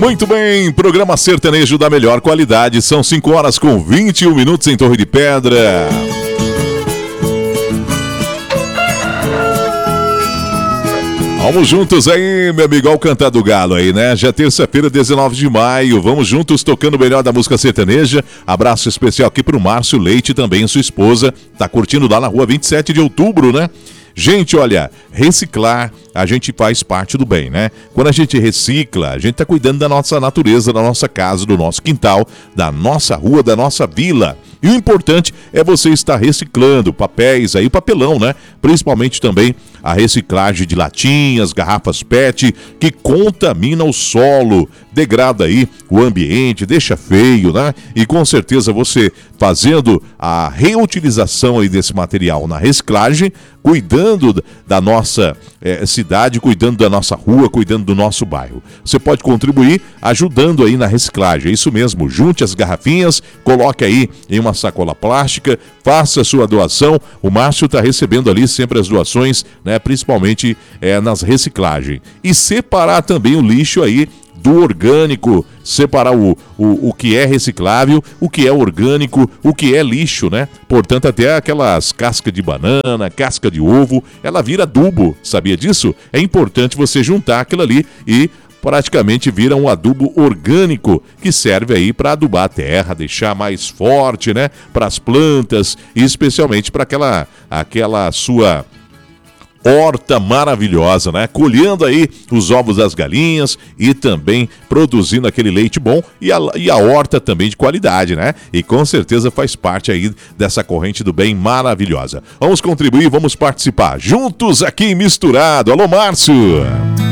Muito bem, programa sertanejo da melhor qualidade. São 5 horas com 21 minutos em Torre de Pedra. Vamos juntos aí, meu amigo, ao Cantar do Galo aí, né? Já terça-feira, 19 de maio. Vamos juntos tocando o melhor da música sertaneja. Abraço especial aqui pro Márcio Leite, também sua esposa. Tá curtindo lá na rua 27 de outubro, né? Gente, olha, reciclar, a gente faz parte do bem, né? Quando a gente recicla, a gente tá cuidando da nossa natureza, da nossa casa, do nosso quintal, da nossa rua, da nossa vila. E o importante é você estar reciclando papéis aí, papelão, né? Principalmente também a reciclagem de latinhas, garrafas PET, que contamina o solo, degrada aí o ambiente, deixa feio, né? E com certeza você fazendo a reutilização aí desse material na reciclagem, cuidando da nossa cidade, cuidando da nossa rua, cuidando do nosso bairro. Você pode contribuir ajudando aí na reciclagem, é isso mesmo, junte as garrafinhas, coloque aí em uma sacola plástica, faça a sua doação. O Márcio está recebendo ali sempre as doações, né, principalmente nas reciclagens. E separar também o lixo aí do orgânico, separar o que é reciclável, o que é orgânico, o que é lixo, né? Portanto, até aquelas cascas de banana, casca de ovo, ela vira adubo, sabia disso? É importante você juntar aquilo ali e praticamente vira um adubo orgânico que serve aí para adubar a terra, deixar mais forte, né? Para as plantas e especialmente para aquela sua horta maravilhosa, né? Colhendo aí os ovos das galinhas e também produzindo aquele leite bom e a horta também de qualidade, né? E com certeza faz parte aí dessa corrente do bem maravilhosa. Vamos contribuir, vamos participar juntos aqui misturado. Alô, Márcio!